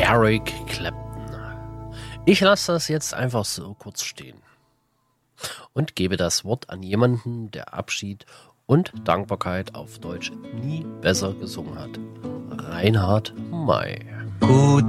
Eric Clapton. Ich lasse das jetzt einfach so kurz stehen und gebe das Wort an jemanden, der Abschied und Dankbarkeit auf Deutsch nie besser gesungen hat. Reinhard May. Gute